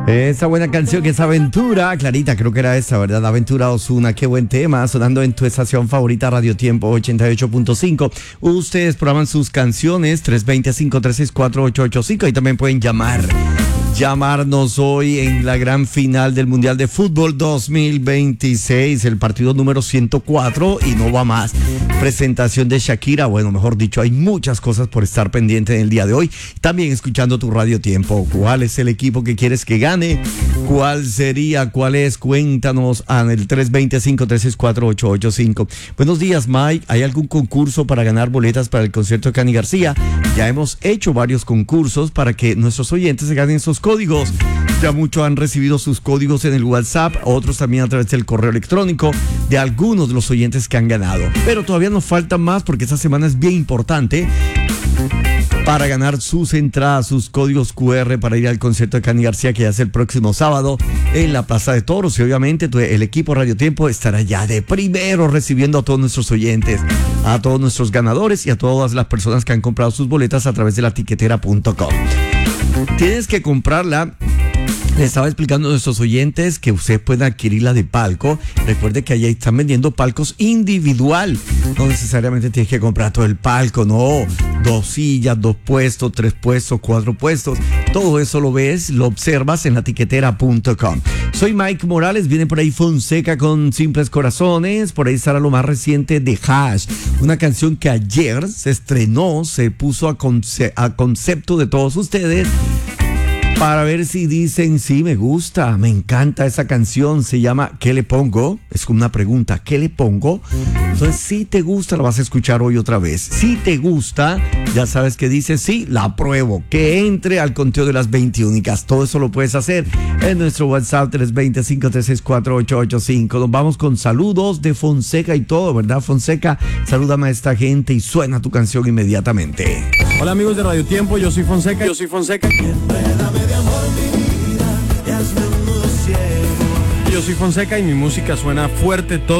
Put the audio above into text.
Esa buena canción que es Aventura, Clarita, creo que era esa, ¿verdad? Aventura Ozuna, qué buen tema, sonando en tu estación favorita Radio Tiempo 88.5. Ustedes programan sus canciones 320-536-4885 y también pueden llamarnos hoy en la gran final del Mundial de Fútbol 2026, el partido número 104 y no va más. Presentación de Shakira, bueno, mejor dicho, hay muchas cosas por estar pendiente en el día de hoy. También escuchando tu Radio Tiempo. ¿Cuál es el equipo que quieres que gane? ¿Cuál sería? ¿Cuál es? Cuéntanos en el 320-536-4885. Buenos días, Mike. ¿Hay algún concurso para ganar boletas para el concierto de Cani García? Ya hemos hecho varios concursos para que nuestros oyentes se ganen esos códigos. Ya muchos han recibido sus códigos en el WhatsApp, otros también a través del correo electrónico de algunos de los oyentes que han ganado. Pero todavía nos falta más porque esta semana es bien importante para ganar sus entradas, sus códigos QR para ir al concierto de Cani García, que ya es el próximo sábado en la Plaza de Toros. Y obviamente el equipo Radio Tiempo estará ya de primero recibiendo a todos nuestros oyentes, a todos nuestros ganadores y a todas las personas que han comprado sus boletas a través de la tiquetera.com. Tienes que comprarla. Le estaba explicando a nuestros oyentes que ustedes pueden adquirirla de palco. Recuerde que allá están vendiendo palcos individual. No necesariamente tienes que comprar todo el palco, no. 2 sillas, 2 puestos, 3 puestos, 4 puestos. Todo eso lo ves, lo observas en la tiquetera.com. Soy Mike Morales, viene por ahí Fonseca con Simples Corazones. Por ahí estará lo más reciente de Hash. Una canción que ayer se estrenó, se puso a concepto de todos ustedes, para ver si dicen, sí, me gusta, me encanta esa canción, se llama ¿Qué le pongo? Es como una pregunta, ¿qué le pongo? Entonces, si te gusta, la vas a escuchar hoy otra vez. Si te gusta, ya sabes que dice, sí, la apruebo, que entre al conteo de las 20 únicas. Todo eso lo puedes hacer en nuestro WhatsApp 320-536-4885. Nos vamos con saludos de Fonseca y todo, ¿verdad, Fonseca? Salúdame a esta gente y suena tu canción inmediatamente. Hola amigos de Radio Tiempo, yo soy Fonseca. Yo soy Fonseca y mi música suena fuerte todo